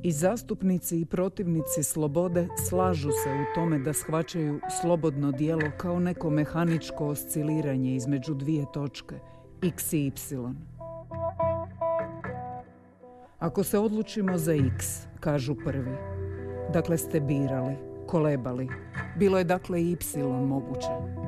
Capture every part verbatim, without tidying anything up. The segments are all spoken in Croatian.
I zastupnici i protivnici slobode slažu se u tome da shvaćaju slobodno djelo kao neko mehaničko osciliranje između dvije točke, x i y. Ako se odlučimo za x, kažu prvi, dakle ste birali, kolebali, bilo je dakle i y moguće.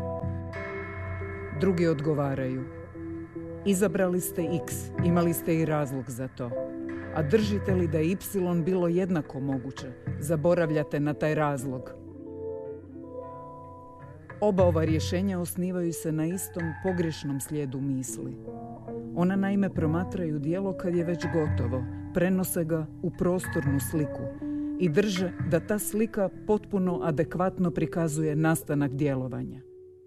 Drugi odgovaraju, izabrali ste x, imali ste i razlog za to. A držite li da je y bilo jednako moguće, zaboravljate na taj razlog. Oba ova rješenja osnivaju se na istom pogrešnom slijedu misli. Ona naime promatraju djelo kad je već gotovo, prenose ga u prostornu sliku i drže da ta slika potpuno adekvatno prikazuje nastanak djelovanja.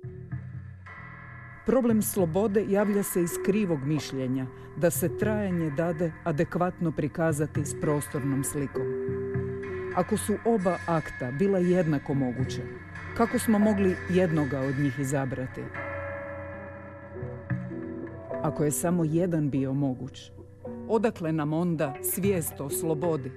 Problem slobode javlja se iz krivog mišljenja da se trajanje dade adekvatno prikazati s prostornom slikom. Ako su oba akta bila jednako moguće, kako smo mogli jednoga od njih izabrati? Ako je samo jedan bio moguć, odakle nam onda svijest o slobodi?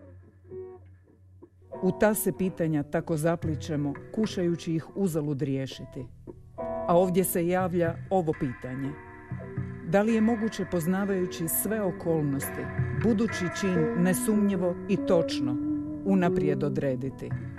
U ta se pitanja tako zaplićemo, kušajući ih uzalud riješiti. A ovdje se javlja ovo pitanje. Da li je moguće, poznavajući sve okolnosti, budući čin nesumnjivo i točno unaprijed odrediti?